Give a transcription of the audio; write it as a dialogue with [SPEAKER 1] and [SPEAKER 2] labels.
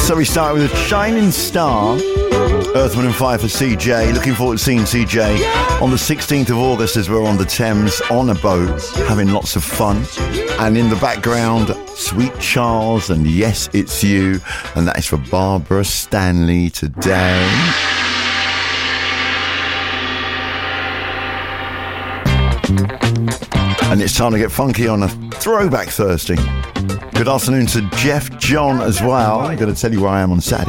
[SPEAKER 1] So we started with a Shining Star, Earth, Wind and Fire for CJ. Looking forward to seeing CJ on the 16th of August as we're on the Thames on a boat, having lots of fun. And in the background, Sweet Charles and Yes, It's You. And that is for Barbara Stanley today. And it's time to get funky on a Throwback Thursday. Good afternoon to Jeff John as well. I'm going to tell you where I am on Saturday.